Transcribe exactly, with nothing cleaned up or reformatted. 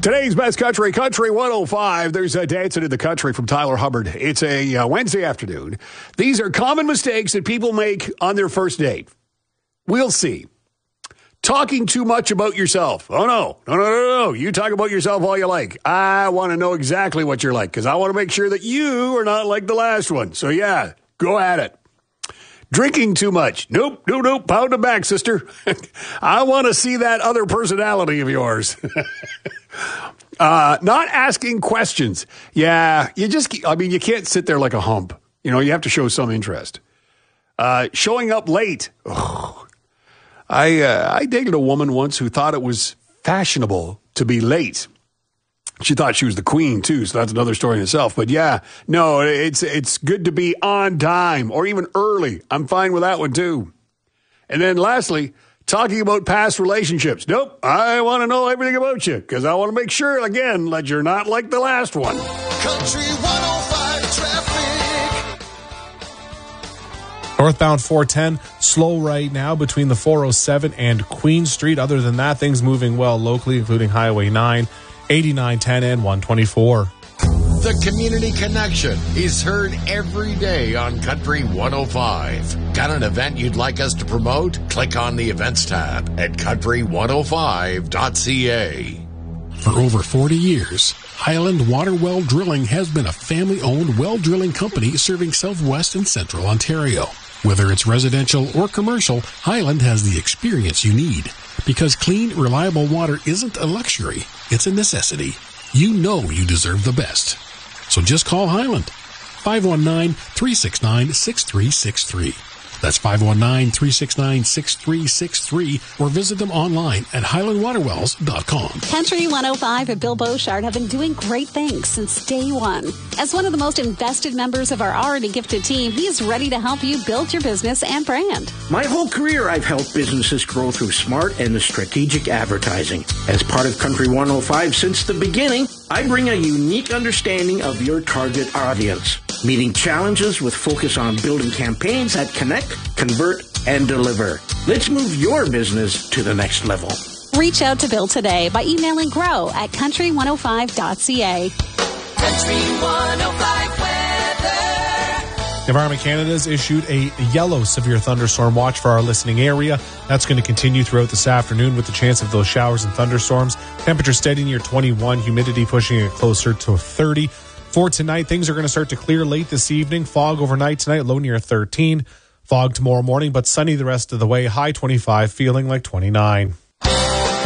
Today's Best Country, Country one oh five. There's a Dancing in the Country from Tyler Hubbard. It's a uh, Wednesday afternoon. These are common mistakes that people make on their first date. We'll see. Talking too much about yourself. Oh, no. No, no, no, no. You talk about yourself all you like. I want to know exactly what you're like because I want to make sure that you are not like the last one. So, yeah, go at it. Drinking too much. Nope, nope, nope. Pound it back, sister. I want to see that other personality of yours. uh, not asking questions. Yeah, you just, I mean, you can't sit there like a hump. You know, you have to show some interest. Uh, showing up late. Ugh. I, uh, I dated a woman once who thought it was fashionable to be late. She thought she was the queen, too, so that's another story in itself. But, yeah, no, it's it's good to be on time or even early. I'm fine with that one, too. And then, lastly, talking about past relationships. Nope, I want to know everything about you because I want to make sure, again, that you're not like the last one. Country one oh five traffic. Northbound four ten, slow right now between the four oh seven and Queen Street. Other than that, things moving well locally, including Highway nine. eighty-nine ten and one twenty-four. The Community Connection is heard every day on Country one oh five. Got an event you'd like us to promote? Click on the events tab at country one oh five dot c a. For over forty years, Highland Water Well Drilling has been a family-owned well drilling company serving southwest and central Ontario. Whether it's residential or commercial, Highland has the experience you need. Because clean, reliable water isn't a luxury, it's a necessity. You know you deserve the best. So just call Highland. five one nine, three six nine, six three six three. That's five one nine, three six nine, six three six three or visit them online at highland water wells dot com. Country one oh five and Bill Beauchard have been doing great things since day one. As one of the most invested members of our already gifted team, he is ready to help you build your business and brand. My whole career, I've helped businesses grow through smart and strategic advertising. As part of Country one oh five since the beginning, I bring a unique understanding of your target audience, meeting challenges with focus on building campaigns that connect, convert, and deliver. Let's move your business to the next level. Reach out to Bill today by emailing grow at country one oh five dot c a. Country one oh five weather. Environment Canada has issued a yellow severe thunderstorm watch for our listening area. That's going to continue throughout this afternoon with the chance of those showers and thunderstorms. Temperature steady near twenty-one, humidity pushing it closer to thirty. For tonight, things are going to start to clear late this evening. Fog overnight tonight, low near thirteen. Fog tomorrow morning, but sunny the rest of the way. High twenty-five, feeling like twenty-nine.